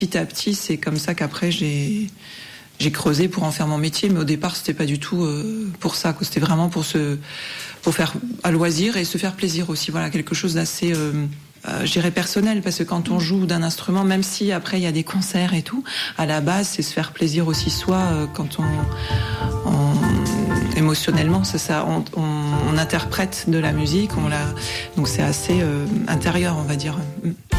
Petit à petit, c'est comme ça qu'après j'ai creusé pour en faire mon métier, mais au départ c'était pas du tout pour ça, quoi. C'était vraiment pour faire à loisir et se faire plaisir aussi. Voilà, quelque chose d'assez je dirais personnel, parce que quand on joue d'un instrument, même si après il y a des concerts et tout, à la base c'est se faire plaisir aussi soi quand émotionnellement, c'est ça, on interprète de la musique, donc c'est assez intérieur, on va dire.